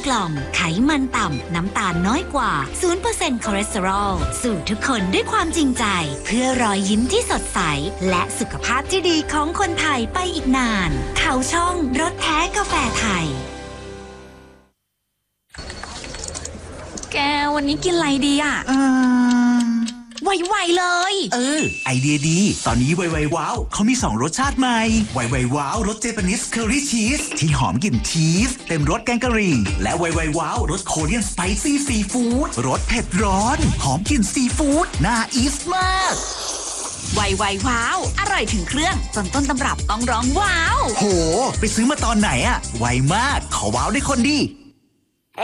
กล่อมไขมันต่ำน้ำตาลน้อยกว่า 0% คอเลสเตอรอลสู่ทุกคนด้วยความจริงใจเพื่อรอยยิ้มที่สดใสและสุขภาพที่ดีของคนไทยไปอีกนานเขาช่องรสแท้กาแฟไทยแกวันนี้กินอะไรดีอ่ะไวๆเลยไอเดียดีตอนนี้ไวๆว้าวเขามี2รสชาติใหม่ไวๆว้าวรสเจแปนิสเคอรี่ชีสที่หอมกลิ่นชีสเต็มรสแกงกะหรี่และไวๆว้าวรสโคเรียนสไปซี่ซีฟู้ดรสเผ็ดร้อนหอมกลิ่นซีฟู้ดน่าอีสมากไวว้าวอร่อยถึงเครื่องจนต้นตำรับต้องร้องว้าวโหไปซื้อมาตอนไหนอะไวมากขอว้าวได้คนดี